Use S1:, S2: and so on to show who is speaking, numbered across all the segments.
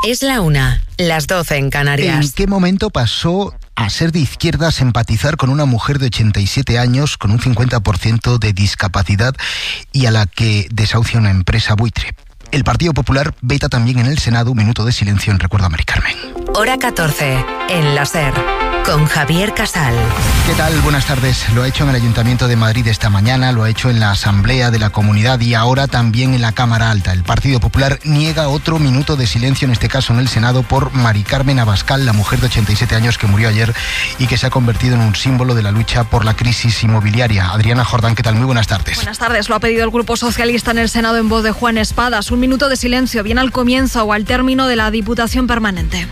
S1: Es la 1, las 12 en Canarias.
S2: ¿En qué momento pasó a ser de izquierdas empatizar con una mujer de 87 años con un 50% de discapacidad y a la que desahucia una empresa buitre? El Partido Popular veta también en el Senado un minuto de silencio en recuerdo a Mari Carmen.
S1: Hora 14, en la SER, con Javier Casal.
S2: ¿Qué tal? Buenas tardes. Lo ha hecho en el Ayuntamiento de Madrid esta mañana, lo ha hecho en la Asamblea de la Comunidad y ahora también en la Cámara Alta. El Partido Popular niega otro minuto de silencio, en este caso en el Senado, por Mari Carmen Abascal, la mujer de 87 años que murió ayer y que se ha convertido en un símbolo de la lucha por la crisis inmobiliaria. Adriana Jordán, ¿qué tal? Muy buenas tardes.
S3: Buenas tardes. Lo ha pedido el Grupo Socialista en el Senado en voz de Juan Espadas. Un minuto de silencio, bien al comienzo o al término de la Diputación Permanente.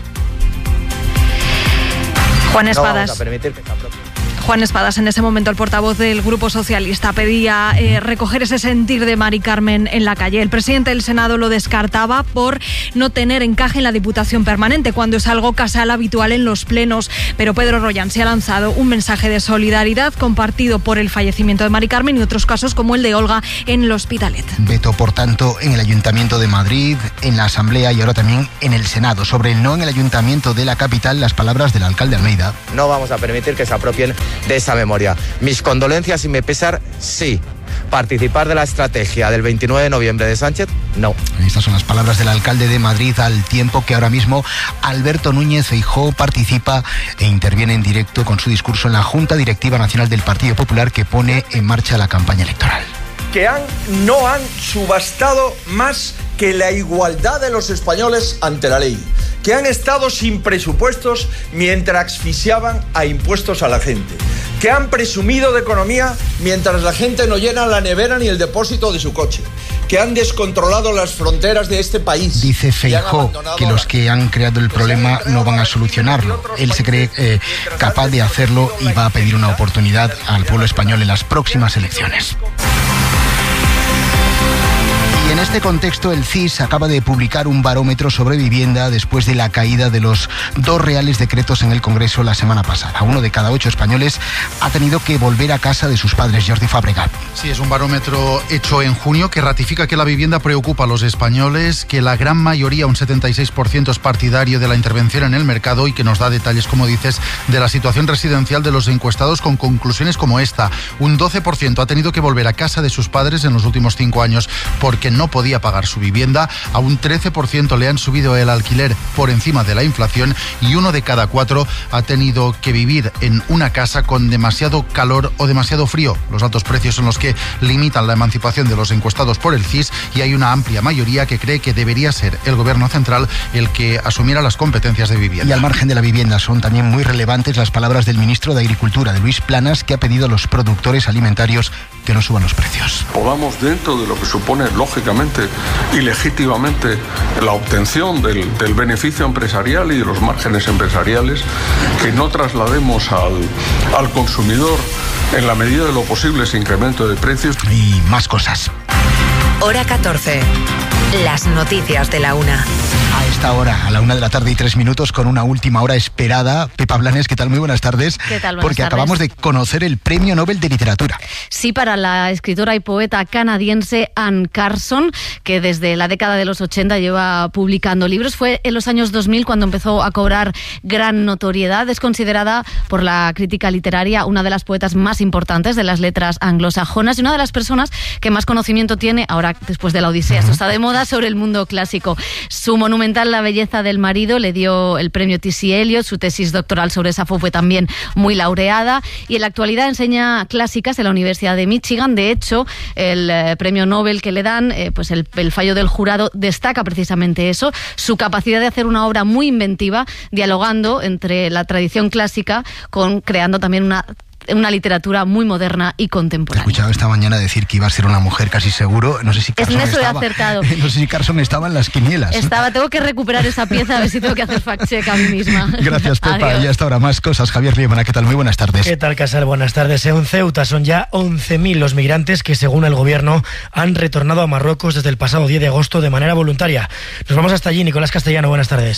S3: Juan Espadas.
S4: No vamos a permitir que se apropien.
S3: Juan Espadas, en ese momento el portavoz del Grupo Socialista, pedía recoger ese sentir de Mari Carmen en la calle. El presidente del Senado lo descartaba por no tener encaje en la Diputación Permanente, cuando es algo casual habitual en los plenos. Pero Pedro Rollán se ha lanzado un mensaje de solidaridad compartido por el fallecimiento de Mari Carmen y otros casos como el de Olga en el Hospitalet.
S2: Veto, por tanto, en el Ayuntamiento de Madrid, en la Asamblea y ahora también en el Senado. Sobre el no en el Ayuntamiento de la capital, las palabras del alcalde Almeida.
S4: No vamos a permitir que se apropien de esa memoria. Mis condolencias y mi pesar, sí. ¿Participar de la estrategia del 29 de noviembre de Sánchez? No.
S2: Estas son las palabras del alcalde de Madrid, al tiempo que ahora mismo Alberto Núñez Feijóo participa e interviene en directo con su discurso en la Junta Directiva Nacional del Partido Popular, que pone en marcha la campaña electoral.
S5: Que no han subastado más que la igualdad de los españoles ante la ley, que han estado sin presupuestos mientras asfixiaban a impuestos a la gente, que han presumido de economía mientras la gente no llena la nevera ni el depósito de su coche, que han descontrolado las fronteras de este país.
S2: Dice Feijóo que los que han creado el problema no van a solucionarlo. Él se cree capaz de hacerlo y va a pedir una oportunidad al pueblo español en las próximas elecciones. Y en este contexto, el CIS acaba de publicar un barómetro sobre vivienda después de la caída de los 2 reales decretos en el Congreso la semana pasada. 1 de cada 8 españoles ha tenido que volver a casa de sus padres. Jordi Fábregat.
S6: Sí, es un barómetro hecho en junio que ratifica que la vivienda preocupa a los españoles, que la gran mayoría, un 76%, es partidario de la intervención en el mercado y que nos da detalles, como dices, de la situación residencial de los encuestados, con conclusiones como esta. Un 12% ha tenido que volver a casa de sus padres en los últimos 5 años porque no podía pagar su vivienda. A un 13% le han subido el alquiler por encima de la inflación y 1 de cada 4 ha tenido que vivir en una casa con demasiado calor o demasiado frío. Los altos precios son los que limitan la emancipación de los encuestados por el CIS y hay una amplia mayoría que cree que debería ser el gobierno central el que asumiera las competencias de vivienda.
S2: Y al margen de la vivienda son también muy relevantes las palabras del ministro de Agricultura, de Luis Planas, que ha pedido a los productores alimentarios que no suban los precios.
S7: Podamos, dentro de lo que supone lógicamente y legítimamente la obtención del beneficio empresarial y de los márgenes empresariales, que no traslademos al consumidor en la medida de lo posible ese incremento de precios.
S2: Y más cosas.
S1: Hora 14, las noticias de la 1.
S2: A esta hora, a la 1:03 con una última hora esperada. Pepa Blanes, ¿qué tal? Muy buenas tardes.
S8: ¿Qué tal? Buenas
S2: Porque
S8: tardes.
S2: acabamos de conocer el Premio Nobel de Literatura.
S8: Sí, para la escritora y poeta canadiense Anne Carson, que desde la década de los 80 lleva publicando libros. Fue en los años 2000 cuando empezó a cobrar gran notoriedad. Es considerada por la crítica literaria una de las poetas más importantes de las letras anglosajonas y una de las personas que más conocimiento tiene, ahora después de la Odisea, esto está de moda, sobre el mundo clásico. Su monumental La belleza del marido le dio el premio T.C. Eliot, su tesis doctoral sobre Safo fue también muy laureada y en la actualidad enseña clásicas en la Universidad de Michigan. De hecho, el premio Nobel que le dan, pues el fallo del jurado destaca precisamente eso, su capacidad de hacer una obra muy inventiva, dialogando entre la tradición clásica con creando también una literatura muy moderna y contemporánea.
S2: Te he escuchado esta mañana decir que iba a ser una mujer casi seguro. No sé si Carson
S8: en eso
S2: estaba.
S8: he acertado.
S2: No sé si Carson estaba en las quinielas.
S8: Tengo que recuperar esa pieza, a ver si tengo que hacer fact-check a mí misma.
S2: Gracias, Pepa.
S8: Adiós.
S2: Y hasta ahora más cosas. Javier Liemana, ¿qué tal? Muy buenas tardes.
S9: ¿Qué tal, Casal? Buenas tardes. En Ceuta son ya 11.000 los migrantes que, según el gobierno, han retornado a Marruecos desde el pasado 10 de agosto de manera voluntaria. Nos vamos hasta allí. Nicolás Castellano, buenas tardes.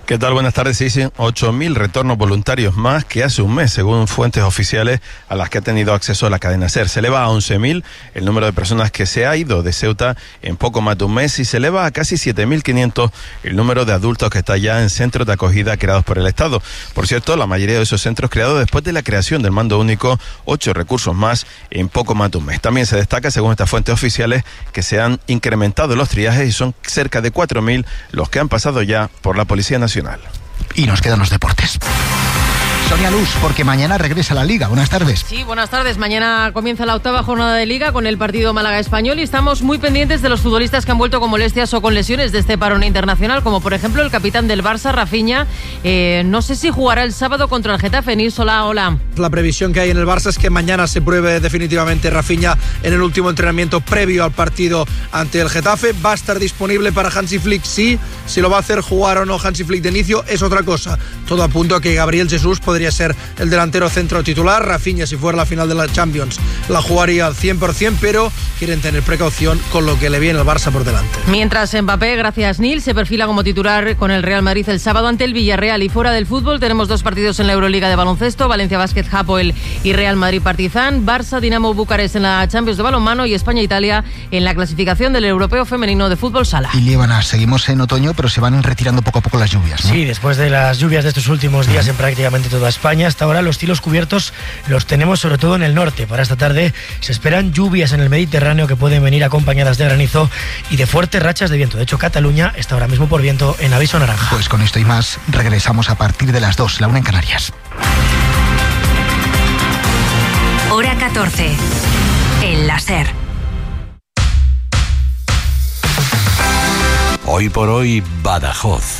S10: ¿Qué tal? Buenas tardes. Se dicen 8.000 retornos voluntarios más que hace un mes, según fuentes oficiales a las que ha tenido acceso a la cadena SER. Se eleva a 11.000 el número de personas que se ha ido de Ceuta en poco más de un mes y se eleva a casi 7.500 el número de adultos que está ya en centros de acogida creados por el Estado. Por cierto, la mayoría de esos centros creados después de la creación del mando único, 8 recursos más en poco más de un mes. También se destaca, según estas fuentes oficiales, que se han incrementado los triajes y son cerca de 4.000 los que han pasado ya por la Policía Nacional.
S2: Y nos quedan los deportes. Sonia Luz, porque mañana regresa la Liga. Buenas tardes.
S11: Sí, buenas tardes. Mañana comienza la 8ª jornada de Liga con el partido Málaga-Español y estamos muy pendientes de los futbolistas que han vuelto con molestias o con lesiones de este parón internacional, como por ejemplo el capitán del Barça, Rafinha. No sé si jugará el sábado contra el Getafe. Nils, hola.
S12: La previsión que hay en el Barça es que mañana se pruebe definitivamente Rafinha en el último entrenamiento previo al partido ante el Getafe. Va a estar disponible para Hansi Flick, sí. Si lo va a hacer jugar o no Hansi Flick de inicio es otra cosa. Todo apunta a que Gabriel Jesús podría ser el delantero centro titular. Rafinha, si fuera la final de la Champions, la jugaría al 100%, pero quieren tener precaución con lo que le viene al Barça por delante.
S11: Mientras Mbappé, gracias Nil, se perfila como titular con el Real Madrid el sábado ante el Villarreal. Y fuera del fútbol tenemos 2 partidos en la Euroliga de baloncesto: Valencia Basket Hapoel y Real Madrid Partizan, Barça Dinamo Bucarest en la Champions de balonmano y España-Italia en la clasificación del Europeo Femenino de Fútbol Sala.
S2: Y Líbana, seguimos en otoño, pero se van retirando poco a poco las lluvias, ¿no?
S9: Sí, después de las lluvias de estos últimos días en prácticamente toda España, hasta ahora los cielos cubiertos los tenemos sobre todo en el norte. Para esta tarde se esperan lluvias en el Mediterráneo que pueden venir acompañadas de granizo y de fuertes rachas de viento. De hecho, Cataluña está ahora mismo por viento en aviso naranja.
S2: Pues con esto y más regresamos a partir de las 2, la 1 en Canarias.
S1: Hora 14, en la SER.
S13: Hoy por hoy, Badajoz.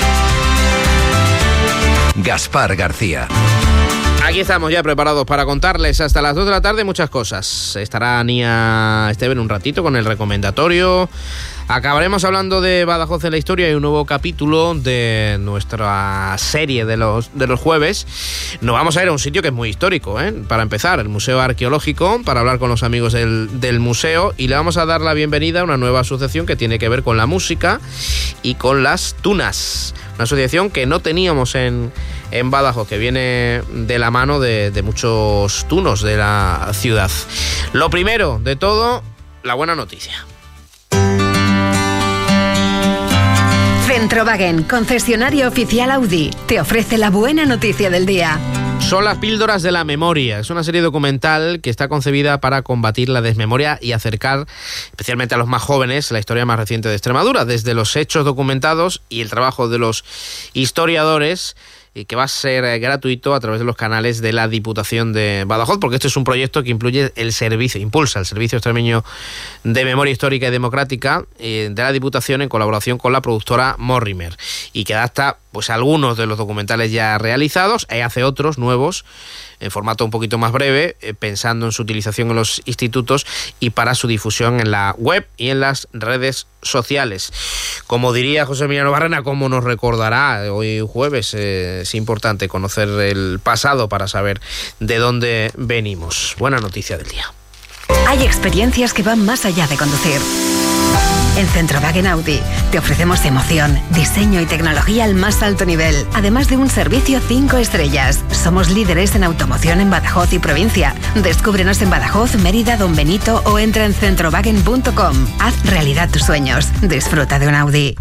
S13: Gaspar García.
S14: Aquí estamos ya preparados para contarles hasta las 2 de la tarde muchas cosas. Estará Ania Esteban un ratito con el recomendatorio. Acabaremos hablando de Badajoz en la historia y un nuevo capítulo de nuestra serie de los jueves. Nos vamos a ir a un sitio que es muy histórico, para empezar, el Museo Arqueológico, para hablar con los amigos del museo, y le vamos a dar la bienvenida a una nueva asociación que tiene que ver con la música y con las tunas. Una asociación que no teníamos en Badajoz, que viene de la mano de muchos tunos de la ciudad. Lo primero de todo, la buena noticia.
S1: Centrowagen, concesionario oficial Audi, te ofrece la buena noticia del día.
S14: Son las píldoras de la memoria. Es una serie documental que está concebida para combatir la desmemoria y acercar, especialmente a los más jóvenes, la historia más reciente de Extremadura, desde los hechos documentados y el trabajo de los historiadores, y que va a ser gratuito a través de los canales de la Diputación de Badajoz, porque este es un proyecto que impulsa el Servicio Extremeño de Memoria Histórica y Democrática de la Diputación en colaboración con la productora Morrimer, y que adapta pues algunos de los documentales ya realizados y hace otros nuevos en formato un poquito más breve, pensando en su utilización en los institutos y para su difusión en la web y en las redes sociales. Como diría José Emiliano Barrena, como nos recordará hoy jueves, es importante conocer el pasado para saber de dónde venimos. Buena noticia del día.
S1: Hay experiencias que van más allá de conducir. En Centrowagen Audi te ofrecemos emoción, diseño y tecnología al más alto nivel, además de un servicio 5 estrellas. Somos líderes en automoción en Badajoz y provincia. Descúbrenos en Badajoz, Mérida, Don Benito o entra en centrowagen.com. Haz realidad tus sueños. Disfruta de un Audi.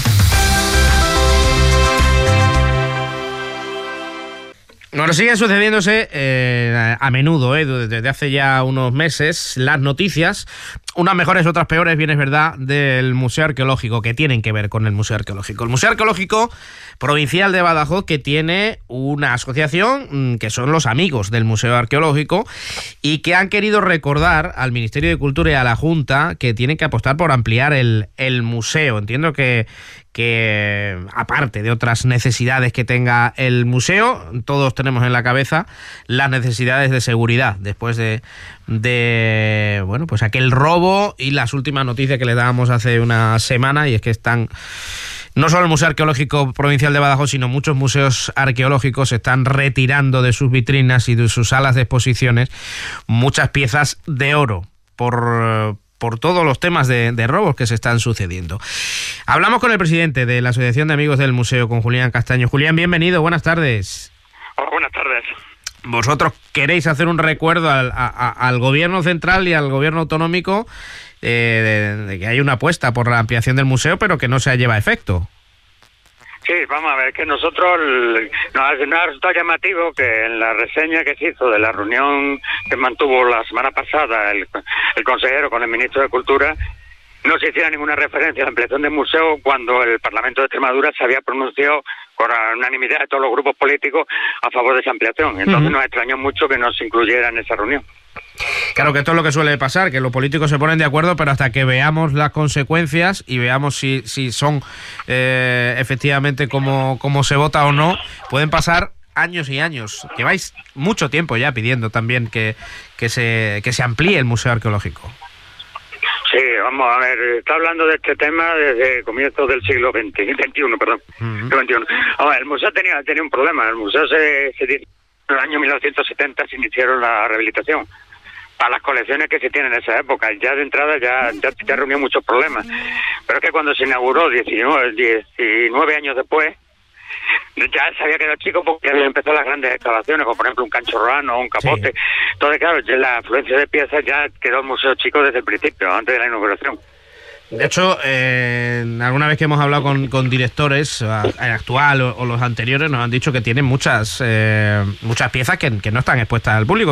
S14: Bueno, siguen sucediéndose a menudo, desde hace ya unos meses, las noticias, unas mejores, otras peores, bien es verdad, del Museo Arqueológico, que tienen que ver con el Museo Arqueológico. El Museo Arqueológico Provincial de Badajoz, que tiene una asociación que son los amigos del Museo Arqueológico y que han querido recordar al Ministerio de Cultura y a la Junta que tienen que apostar por ampliar el museo. Entiendo que aparte de otras necesidades que tenga el museo, todos tenemos en la cabeza las necesidades de seguridad después de bueno, pues aquel robo y las últimas noticias que le dábamos hace una semana, y es que están no solo el Museo Arqueológico Provincial de Badajoz, sino muchos museos arqueológicos están retirando de sus vitrinas y de sus salas de exposiciones muchas piezas de oro por por todos los temas de robos que se están sucediendo. Hablamos con el presidente de la Asociación de Amigos del Museo, con Julián Castaño. Julián, bienvenido, buenas tardes.
S15: Hola, buenas tardes.
S14: Vosotros queréis hacer un recuerdo al gobierno central y al gobierno autonómico de que hay una apuesta por la ampliación del museo, pero que no se lleva a efecto.
S15: Sí, vamos a ver, que nosotros nos ha resultado llamativo que en la reseña que se hizo de la reunión que mantuvo la semana pasada el consejero con el ministro de Cultura, no se hiciera ninguna referencia a la ampliación del museo cuando el Parlamento de Extremadura se había pronunciado con la unanimidad de todos los grupos políticos a favor de esa ampliación. Entonces nos extrañó mucho que no se incluyera en esa reunión.
S14: Claro, que esto es lo que suele pasar, que los políticos se ponen de acuerdo, pero hasta que veamos las consecuencias y veamos si son efectivamente como se vota o no, pueden pasar años y años. Lleváis mucho tiempo ya pidiendo también que se amplíe el Museo Arqueológico.
S15: Sí, vamos a ver, está hablando de este tema desde comienzos del siglo XXI. El museo tenía un problema. El museo en el año 1970 se iniciaron la rehabilitación para las colecciones que se tienen en esa época. Ya de entrada ya reunió muchos problemas. Pero es que cuando se inauguró 19 años después, ya se había quedado chico porque habían empezado las grandes excavaciones, como por ejemplo un canchorrano o un capote. Sí. Entonces, claro, ya la afluencia de piezas ya quedó el museo chico desde el principio, antes de la inauguración.
S14: De hecho, alguna vez que hemos hablado con directores, el actual o los anteriores, nos han dicho que tienen muchas piezas que no están expuestas al público.